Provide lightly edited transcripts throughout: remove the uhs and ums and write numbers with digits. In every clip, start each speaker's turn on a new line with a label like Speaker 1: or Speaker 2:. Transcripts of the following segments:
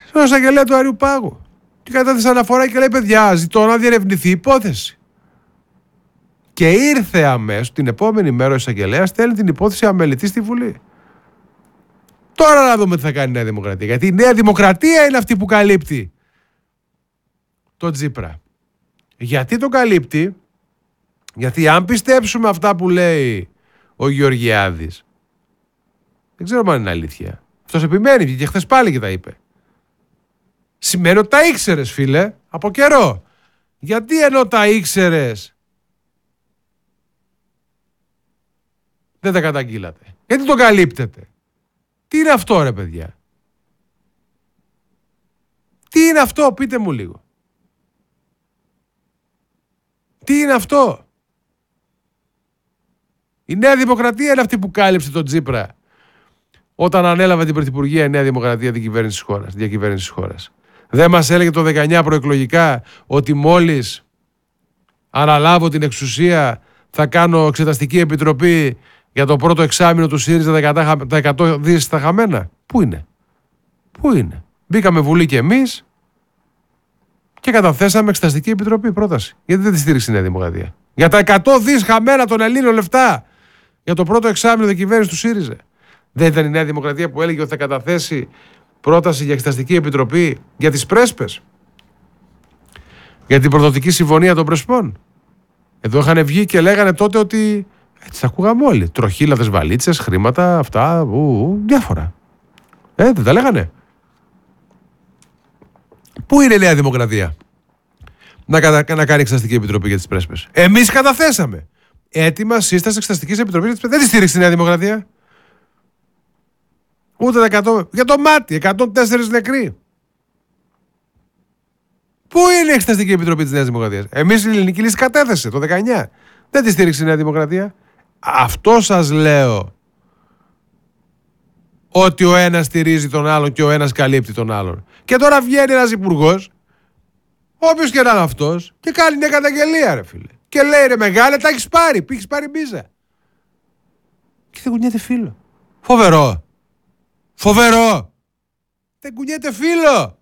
Speaker 1: στον εισαγγελέα του Αριουπάγου. Και κατάθεσε αναφορά και λέει: παιδιά, ζητώ να διερευνηθεί η υπόθεση. Και ήρθε αμέσως την επόμενη μέρα ο εισαγγελέας, στέλνει την υπόθεση αμελητή στη Βουλή. Τώρα να δούμε τι θα κάνει η Νέα Δημοκρατία. Γιατί η Νέα Δημοκρατία είναι αυτή που καλύπτει τον Τσίπρα. Γιατί το καλύπτει? Γιατί αν πιστέψουμε αυτά που λέει ο Γεωργιάδης, δεν ξέρω αν είναι αλήθεια. Αυτός επιμένει και χθες πάλι και τα είπε. Σημαίνει ότι τα ήξερες, φίλε, από καιρό. Γιατί ενώ τα ήξερες δεν τα καταγγείλατε? Γιατί το καλύπτετε? Τι είναι αυτό, ρε παιδιά? Τι είναι αυτό, πείτε μου λίγο. Τι είναι αυτό? Η Νέα Δημοκρατία είναι αυτή που κάλυψε τον Τσίπρα όταν ανέλαβε την Πρωθυπουργία η Νέα Δημοκρατία διακυβέρνηση της χώρας. Δεν μας έλεγε το 19 προεκλογικά ότι μόλις αναλάβω την εξουσία θα κάνω εξεταστική επιτροπή για το πρώτο εξάμηνο του ΣΥΡΙΖΑ τα 100 δις στα χαμένα? Πού είναι? Πού είναι? Μπήκαμε Βουλή και εμείς και καταθέσαμε εξεταστική επιτροπή πρόταση. Γιατί δεν τη στήριξε η Νέα Δημοκρατία? Για τα 100 δις χαμένα των Ελλήνων λεφτά για το πρώτο εξάμηνο διακυβέρνηση του ΣΥΡΙΖΑ. Δεν ήταν η Νέα Δημοκρατία που έλεγε ότι θα καταθέσει πρόταση για εξεταστική επιτροπή για τις πρέσπες? Για την προδοτική συμφωνία των πρεσπών? Εδώ είχαν βγει και λέγανε τότε ότι έτσι τα ακούγαμε όλοι. Τροχύλαδες, βαλίτσες, χρήματα, αυτά, διάφορα. Δεν τα λέγανε? Πού είναι η Νέα Δημοκρατία να κάνει εξεταστική επιτροπή για τις πρέσπες? Εμείς καταθέσαμε έτοιμα σύσταση εξεταστικής επιτροπής για τις πρέσπες. Δεν τη στήριξε η Νέα Δημοκρατία. Ούτε τα 100. Για το μάτι, 104 νεκροί. Πού είναι η εξεταστική επιτροπή της Νέας Δημοκρατίας? Εμείς η Ελληνική Λύση κατέθεσε το 19. Δεν τη στήριξε η Νέα Δημοκρατία. Αυτό σας λέω. Ότι ο ένας στηρίζει τον άλλον και ο ένας καλύπτει τον άλλον. Και τώρα βγαίνει ένας υπουργός, όποιος και να είναι αυτός, και κάνει μια καταγγελία, ρε φίλε. Και λέει: ρε μεγάλε, τα έχεις πάρει. Έχεις πάρει μπίζα. Και δεν κουνιέται φίλο. Φοβερό. Φοβερό. Δεν κουνιέται φίλο.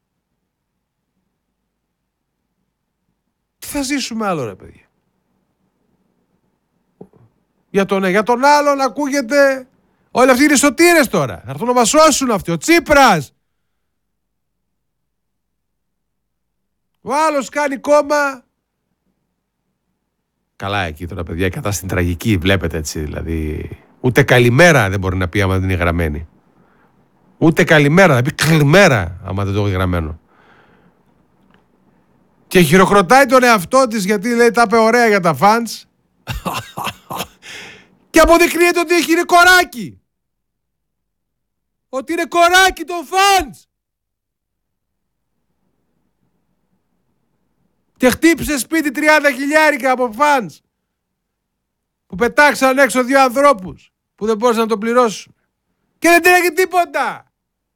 Speaker 1: Τι θα ζήσουμε άλλο, ρε παιδιά? Για τον άλλον ακούγεται. Όλοι αυτοί είναι σωτήρες τώρα. Θα έρθουν να μας σώσουν αυτοί. Ο Τσίπρας. Ο άλλος κάνει κόμμα. Καλά εκεί τώρα, παιδιά, η κατάσταση είναι τραγική. Βλέπετε έτσι, δηλαδή. Ούτε καλημέρα δεν μπορεί να πει άμα δεν είναι γραμμένη. Ούτε καλημέρα, θα πει καλημέρα άμα δεν το έχει γραμμένο. Και χειροκροτάει τον εαυτό της γιατί λέει τα είπε ωραία για τα φαντς. Και αποδεικνύεται ότι είναι κοράκι. Ότι είναι κοράκι των φαντς. Και χτύπησε σπίτι 30 χιλιάρικα από φαντς που πετάξαν έξω 2 ανθρώπους που δεν μπορούσαν να το πληρώσουν. Και δεν τρέχει τίποτα.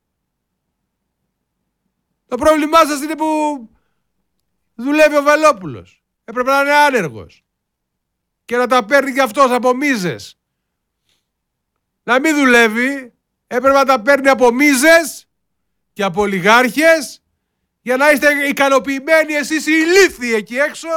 Speaker 1: Το πρόβλημά σας είναι που δουλεύει ο Βελόπουλος. Έπρεπε να είναι άνεργος. Και να τα παίρνει κι αυτός από μίζες. Να μην δουλεύει. Έπρεπε να τα παίρνει από μίζες και από ολιγάρχες για να είστε ικανοποιημένοι εσείς οι ηλίθιοι εκεί έξω.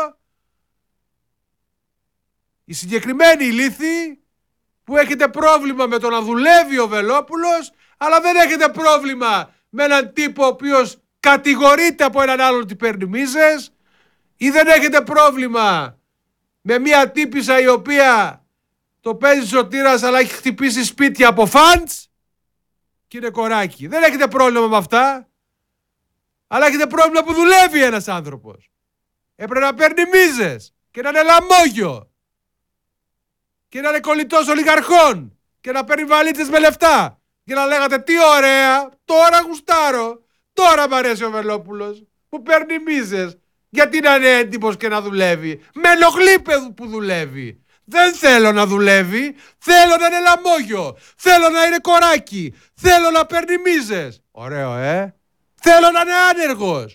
Speaker 1: Οι συγκεκριμένοι ηλίθιοι που έχετε πρόβλημα με το να δουλεύει ο Βελόπουλος, αλλά δεν έχετε πρόβλημα με έναν τύπο ο οποίος κατηγορείται από έναν άλλον ότι παίρνει μίζες, ή δεν έχετε πρόβλημα με μια τύπισσα η οποία το παίζει σωτήρας αλλά έχει χτυπήσει σπίτια από φαντς και είναι κοράκι. Δεν έχετε πρόβλημα με αυτά, αλλά έχετε πρόβλημα που δουλεύει ένας άνθρωπος. Έπρεπε να παίρνει μίζες και να είναι λαμόγιο και να είναι κολλητός ολιγαρχών και να παίρνει βαλίτσες με λεφτά και να λέγατε τι ωραία, τώρα γουστάρω, τώρα μ' αρέσει ο Βελόπουλος που παίρνει μίζες. Γιατί να είναι έντυπος και να δουλεύει? Με ενοχλεί που δουλεύει. Δεν θέλω να δουλεύει. Θέλω να είναι λαμόγιο. Θέλω να είναι κοράκι. Θέλω να παίρνει μίζες. Ωραίο, Θέλω να είναι άνεργος.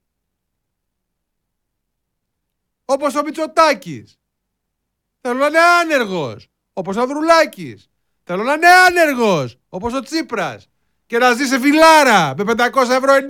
Speaker 1: Όπως ο Μητσοτάκης. Θέλω να είναι άνεργος. Όπως ο Ανδρουλάκης. Θέλω να είναι άνεργος. Όπως ο Τσίπρας. Και να ζει σε βιλάρα με 500 ευρώ